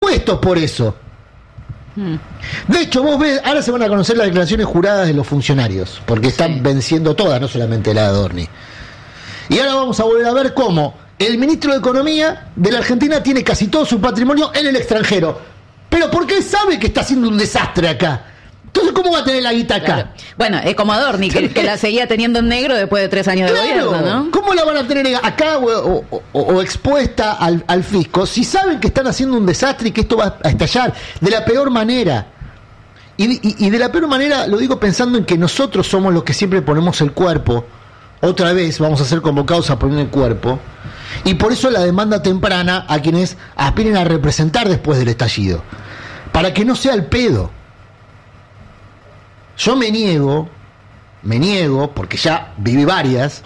expuestos por eso. De hecho, vos ves, ahora se van a conocer las declaraciones juradas de los funcionarios, porque están venciendo todas, no solamente la de Adorni. Y ahora vamos a volver a ver cómo el ministro de Economía de la Argentina tiene casi todo su patrimonio en el extranjero. Pero porque él sabe que está haciendo un desastre acá. Entonces, ¿cómo va a tener la guita acá? Claro. Bueno, es como Adorni, que la seguía teniendo en negro después de 3 años de gobierno, ¿no? ¿Cómo la van a tener acá o expuesta al fisco si saben que están haciendo un desastre y que esto va a estallar de la peor manera? Y de la peor manera lo digo pensando en que nosotros somos los que siempre ponemos el cuerpo. Otra vez vamos a ser convocados a poner el cuerpo. Y por eso la demanda temprana a quienes aspiren a representar después del estallido. Para que no sea el pedo. Yo me niego, porque ya viví varias,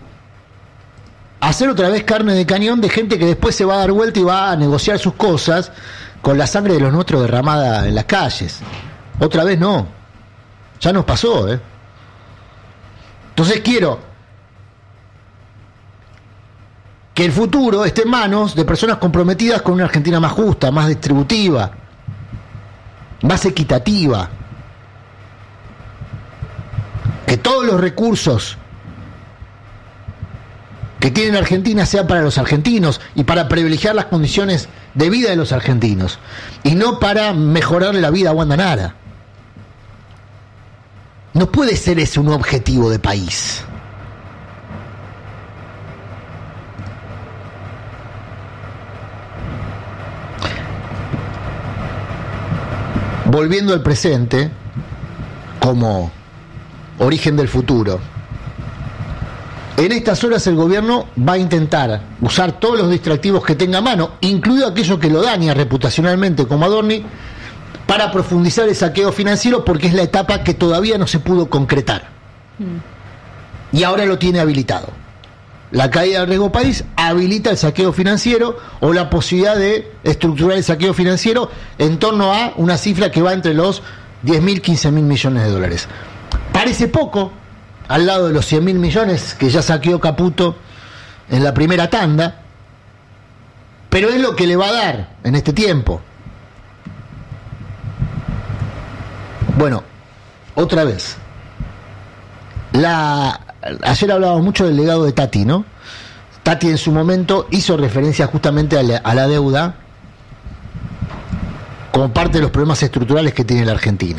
a hacer otra vez carne de cañón de gente que después se va a dar vuelta y va a negociar sus cosas con la sangre de los nuestros derramada en las calles. Otra vez no. Ya nos pasó, ¿eh? Entonces quiero que el futuro esté en manos de personas comprometidas con una Argentina más justa, más distributiva, más equitativa. Que todos los recursos que tiene Argentina sean para los argentinos y para privilegiar las condiciones de vida de los argentinos y no para mejorarle la vida a Wanda Nara. No puede ser ese un objetivo de país. Volviendo al presente como origen del futuro. En estas horas el gobierno va a intentar usar todos los distractivos que tenga a mano, incluido aquello que lo daña reputacionalmente como Adorni, para profundizar el saqueo financiero, porque es la etapa que todavía no se pudo concretar. Y ahora lo tiene habilitado. La caída del riesgo país habilita el saqueo financiero o la posibilidad de estructurar el saqueo financiero en torno a una cifra que va entre los 10.000, 15.000 millones de dólares. Parece poco, al lado de los 100.000 millones que ya saqueó Caputo en la primera tanda, pero es lo que le va a dar en este tiempo. Bueno, otra vez. Ayer hablábamos mucho del legado de Tati, ¿no? Tati en su momento hizo referencia justamente a la deuda como parte de los problemas estructurales que tiene la Argentina.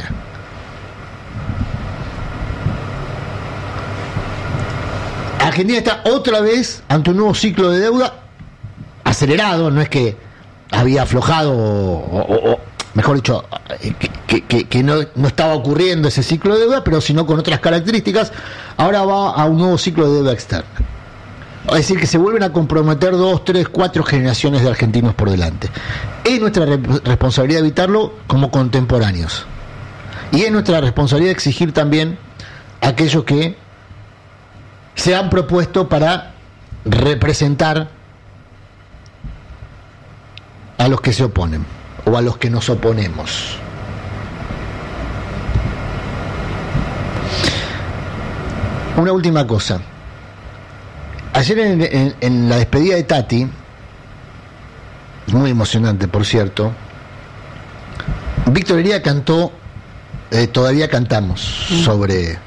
Argentina está otra vez ante un nuevo ciclo de deuda acelerado, no es que había aflojado o mejor dicho, que no estaba ocurriendo ese ciclo de deuda, pero sino con otras características. Ahora va a un nuevo ciclo de deuda externa. Es decir, que se vuelven a comprometer 2, 3, 4 generaciones de argentinos por delante. Es nuestra responsabilidad evitarlo como contemporáneos. Y es nuestra responsabilidad exigir también a aquellos que se han propuesto para representar a los que se oponen o a los que nos oponemos. Una última cosa. Ayer en la despedida de Tati, muy emocionante por cierto, Víctor Heredia cantó Todavía Cantamos sobre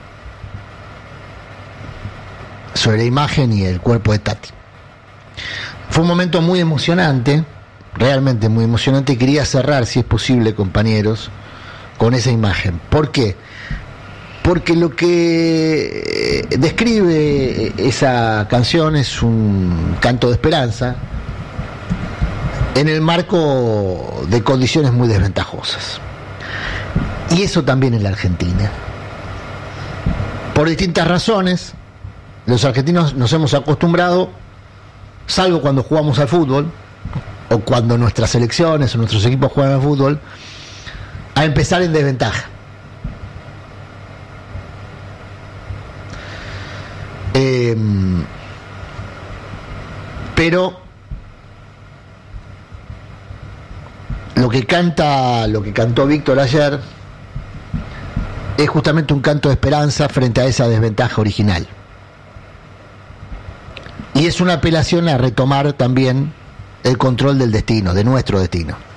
la imagen y el cuerpo de Tati. Fue un momento muy emocionante, realmente muy emocionante, y quería cerrar, si es posible, compañeros, con esa imagen. ¿Por qué? Porque lo que describe esa canción es un canto de esperanza en el marco de condiciones muy desventajosas. Y eso también en la Argentina. Por distintas razones, los argentinos nos hemos acostumbrado, salvo cuando jugamos al fútbol, o cuando nuestras selecciones o nuestros equipos juegan al fútbol, a empezar en desventaja. Pero lo que cantó Víctor ayer es justamente un canto de esperanza frente a esa desventaja original. Y es una apelación a retomar también el control del destino, de nuestro destino.